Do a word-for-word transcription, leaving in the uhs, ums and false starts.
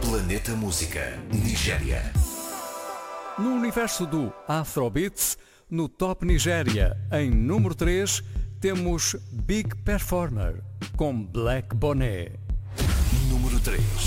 Planeta Música, Nigéria. No universo do Afrobeats, no Top Nigéria, em número três, temos Big Performer, com Black Bonnet. Número três.